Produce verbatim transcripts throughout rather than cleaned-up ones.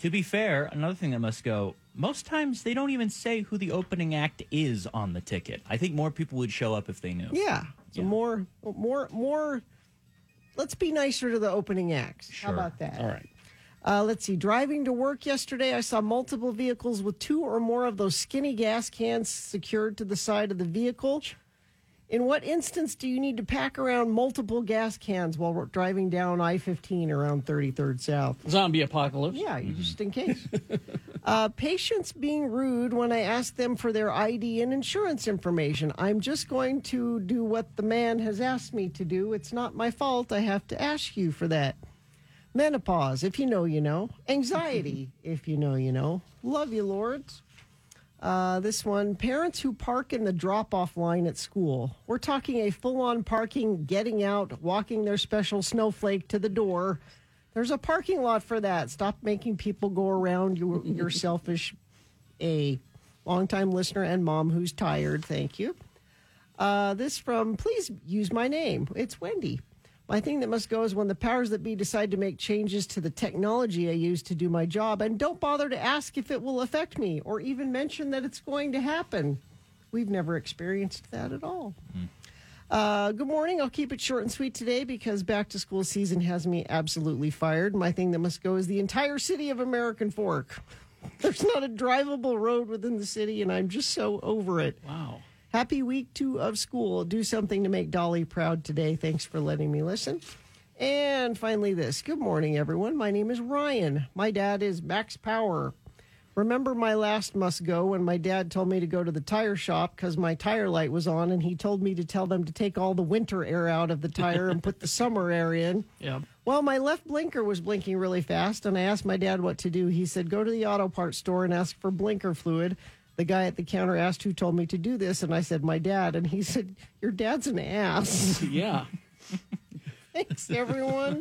To be fair, another thing that must go, most times they don't even say who the opening act is on the ticket. I think more people would show up if they knew. Yeah. So Yeah. more, more, more. Let's be nicer to the opening acts. Sure. How about that? All right. Uh, let's see. Driving to work yesterday, I saw multiple vehicles with two or more of those skinny gas cans secured to the side of the vehicle. In what instance do you need to pack around multiple gas cans while we're driving down I fifteen around thirty-third South? Zombie apocalypse. Yeah, mm-hmm. just in case. uh, patients being rude when I ask them for their I D and insurance information. I'm just going to do what the man has asked me to do. It's not my fault. I have to ask you for that. Menopause, if you know, you know. Anxiety, if you know, you know. Love you, Lords. Uh, this one, parents who park in the drop-off line at school. We're talking a full-on parking, getting out, walking their special snowflake to the door. There's a parking lot for that. Stop making people go around your, your selfish, a longtime listener and mom who's tired. Thank you. Uh, this from, please use my name. It's Wendy. My thing that must go is when the powers that be decide to make changes to the technology I use to do my job and don't bother to ask if it will affect me or even mention that it's going to happen. We've never experienced that at all. Mm. Uh, good morning. I'll keep it short and sweet today because back to school season has me absolutely fired. My thing that must go is the entire city of American Fork. There's not a drivable road within the city, and I'm just so over it. Wow. Happy week two of school. Do something to make Dolly proud today. Thanks for letting me listen. And finally this. Good morning, everyone. My name is Ryan. My dad is Max Power. Remember my last must go when my dad told me to go to the tire shop because my tire light was on, and he told me to tell them to take all the winter air out of the tire and put the summer air in. Yep. Well, my left blinker was blinking really fast, and I asked my dad what to do. He said, go to the auto parts store and ask for blinker fluid. The guy at the counter asked who told me to do this, and I said, my dad. And he said, your dad's an ass. Yeah. Thanks, everyone.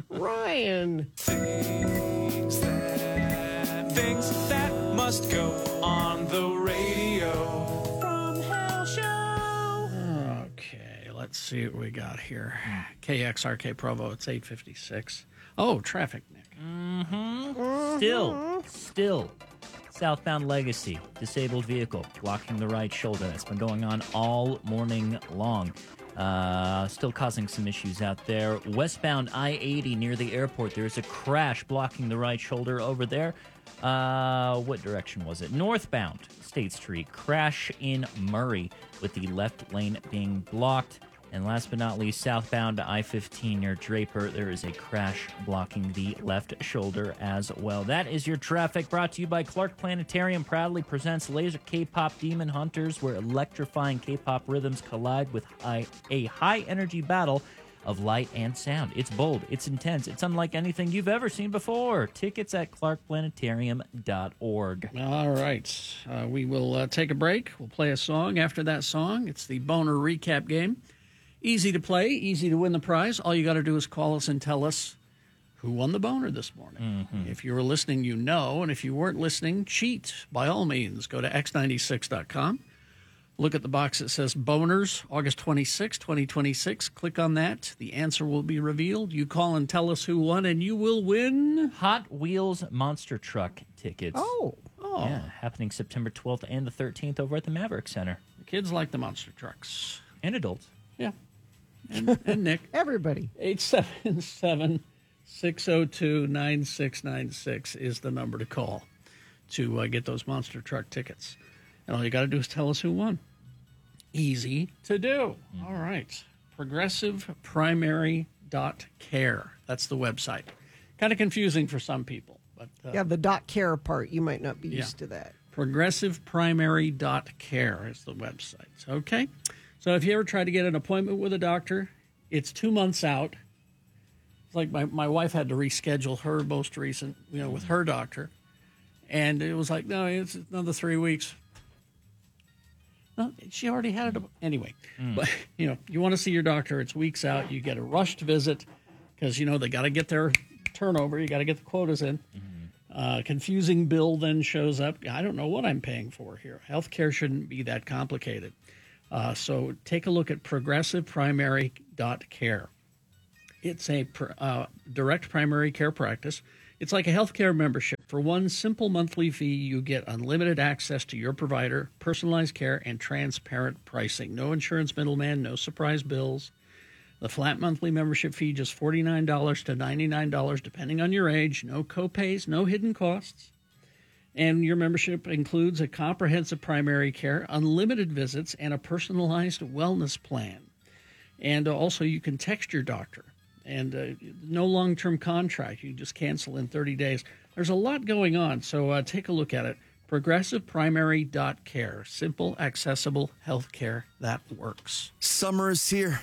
Ryan. Things that, things that must go on the radio. From Hell Show. Okay, let's see what we got here. K X R K Provo, it's eight fifty-six. Oh, traffic, Nick. Mm-hmm. Still, still. Southbound Legacy, disabled vehicle, blocking the right shoulder. That's been going on all morning long. Uh, still causing some issues out there. Westbound I eighty near the airport, there's a crash blocking the right shoulder over there. Uh, what direction was it? Northbound State Street, crash in Murray with the left lane being blocked. And last but not least, southbound I fifteen near Draper, there is a crash blocking the left shoulder as well. That is your traffic, brought to you by Clark Planetarium. Proudly presents Laser K-Pop Demon Hunters, where electrifying K-pop rhythms collide with high, a high-energy battle of light and sound. It's bold, it's intense, it's unlike anything you've ever seen before. Tickets at clark planetarium dot org. All right. Uh, we will uh, take a break. We'll play a song. After that song, it's the Boner Recap Game. Easy to play, easy to win the prize. All you got to do is call us and tell us who won the boner this morning. Mm-hmm. If you were listening, you know. And if you weren't listening, cheat. By all means, go to x ninety-six dot com. Look at the box that says Boners, August twenty-sixth, twenty twenty-six. Click on that. The answer will be revealed. You call and tell us who won, and you will win Hot Wheels Monster Truck tickets. Oh. Oh. Yeah, happening September twelfth and the thirteenth over at the Maverick Center. The kids like the monster trucks. And adults. Yeah. And, and Nick. Everybody. eight seven seven, six oh two, nine six nine six is the number to call to uh, get those monster truck tickets. And all you got to do is tell us who won. Easy to do. Mm-hmm. All right. progressive primary dot care. That's the website. Kind of confusing for some people. But uh, yeah, the dot care part, you might not be yeah. used to that. progressive primary dot care is the website. Okay? So if you ever try to get an appointment with a doctor, it's two months out. It's like my, my wife had to reschedule her most recent, you know, with her doctor. And it was like, no, it's another three weeks. No, she already had it. Anyway, mm. but, you know, you want to see your doctor, it's weeks out. You get a rushed visit because, you know, they got to get their turnover. You got to get the quotas in. Mm-hmm. Uh, confusing bill then shows up. I don't know what I'm paying for here. Healthcare shouldn't be that complicated. Uh, so take a look at progressive primary dot care. It's a pr- uh, direct primary care practice. It's like a healthcare membership. For one simple monthly fee, you get unlimited access to your provider, personalized care, and transparent pricing. No insurance middleman, no surprise bills. The flat monthly membership fee, just forty-nine dollars to ninety-nine dollars, depending on your age. No copays, no hidden costs. And your membership includes a comprehensive primary care, unlimited visits, and a personalized wellness plan. And also, you can text your doctor. And uh, no long-term contract. You just cancel in thirty days. There's a lot going on, so uh, take a look at it. progressive primary dot care. Simple, accessible health care that works. Summer is here.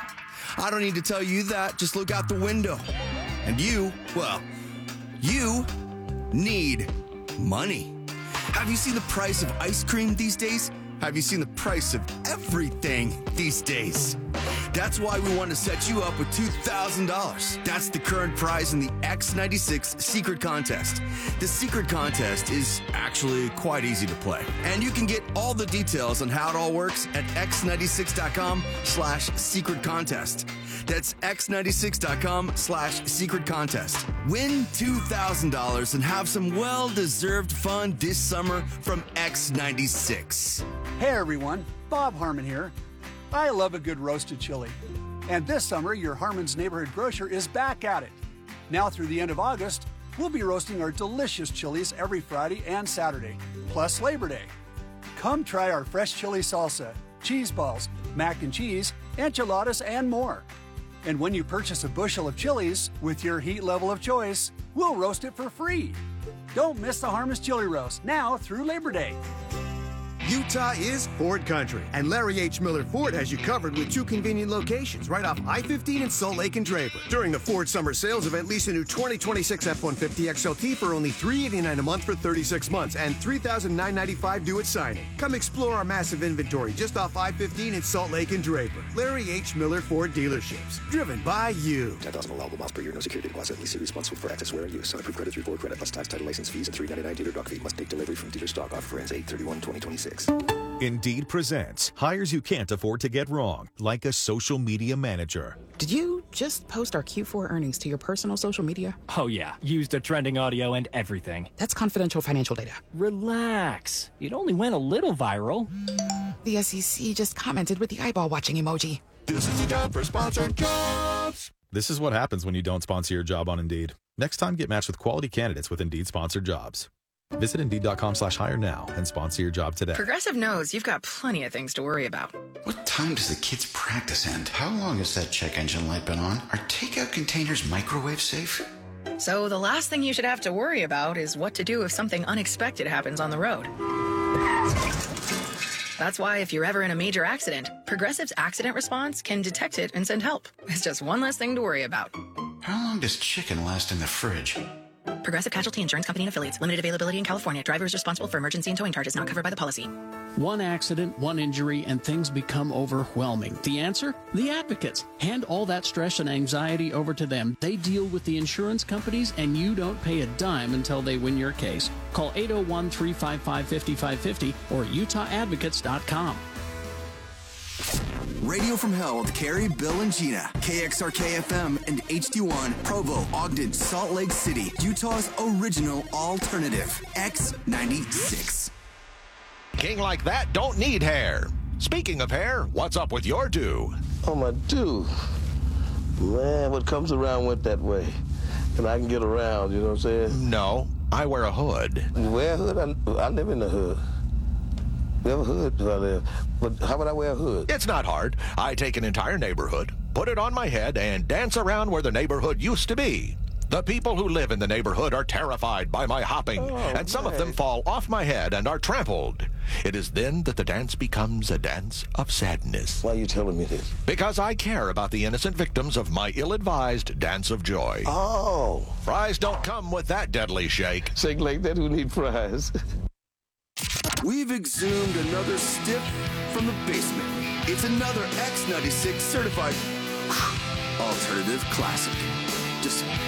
I don't need to tell you that. Just look out the window. And you, well, you need money. Have you seen the price of ice cream these days? Have you seen the price of everything these days? That's why we want to set you up with two thousand dollars. That's the current prize in the X ninety-six Secret Contest. The Secret Contest is actually quite easy to play. And you can get all the details on how it all works at x ninety-six dot com slash secret contest. That's x ninety-six dot com slash secret contest. Win two thousand dollars and have some well-deserved fun this summer from X ninety-six. Hey everyone, Bob Harmon here. I love a good roasted chili. And this summer, your Harmon's Neighborhood Grocer is back at it. Now through the end of August, we'll be roasting our delicious chilies every Friday and Saturday, plus Labor Day. Come try our fresh chili salsa, cheese balls, mac and cheese, enchiladas, and more. And when you purchase a bushel of chilies with your heat level of choice, we'll roast it for free. Don't miss the Harmon's Chili Roast now through Labor Day. Utah is Ford country, and Larry H. Miller Ford has you covered with two convenient locations right off I fifteen in Salt Lake and Draper. During the Ford Summer Sales event, lease a new twenty twenty-six F one fifty X L T for only three hundred eighty-nine dollars a month for thirty-six months and three thousand nine hundred ninety-five dollars due at signing. Come explore our massive inventory just off I fifteen in Salt Lake and Draper. Larry H. Miller Ford dealerships, driven by you. ten thousand allowable miles per year, no security deposit, lease responsible for access, wear, and use. Unapproved credit through Ford Credit plus tax, title, license fees, and three ninety-nine dealer dock fee. Must take delivery from dealer stock. Offer ends eight thirty-one twenty twenty-six. Indeed presents hires you can't afford to get wrong, like a social media manager. Did you just post our Q four earnings to your personal social media? Oh, yeah. Used the trending audio and everything. That's confidential financial data. Relax. It only went a little viral. The S E C just commented with the eyeball watching emoji. This is the time for sponsored jobs. This is what happens when you don't sponsor your job on Indeed. Next time, get matched with quality candidates with Indeed sponsored jobs. Visit Indeed.com slash hire now and sponsor your job today. Progressive knows you've got plenty of things to worry about. What time does the kids' practice end? How long has that check engine light been on? Are takeout containers microwave safe? So the last thing you should have to worry about is what to do if something unexpected happens on the road. That's why if you're ever in a major accident, Progressive's accident response can detect it and send help. It's just one less thing to worry about. How long does chicken last in the fridge? Progressive Casualty Insurance Company and Affiliates. Limited availability in California. Driver is responsible for emergency and towing charges not covered by the policy. One accident, one injury, and things become overwhelming. The answer? The advocates. Hand all that stress and anxiety over to them. They deal with the insurance companies, and you don't pay a dime until they win your case. Call eight oh one, three five five, five five five zero or utah advocates dot com. Radio from Hell with Carrie, Bill, and Gina. K X R K F M and H D one, Provo, Ogden, Salt Lake City. Utah's original alternative. X ninety-six. King like that don't need hair. Speaking of hair, what's up with your do? Oh, my do? Man, what comes around went that way. And I can get around, you know what I'm saying? No, I wear a hood. You wear a hood? I, I live in the hood. We have a hood where I live. But how would I wear a hood? It's not hard. I take an entire neighborhood, put it on my head, and dance around where the neighborhood used to be. The people who live in the neighborhood are terrified by my hopping, oh, and some man. of them fall off my head and are trampled. It is then that the dance becomes a dance of sadness. Why are you telling me this? Because I care about the innocent victims of my ill-advised dance of joy. Oh. Fries don't come with that deadly shake. Shake like that, who need fries? We've exhumed another stiff from the basement. It's another X ninety-six certified alternative classic. Just